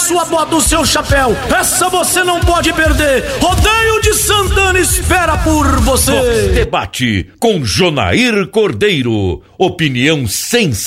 sua bota, o seu chapéu. Essa você não pode perder. Rodeio de Santana espera por você. Debate com Jonair Cordeiro. Opinião sem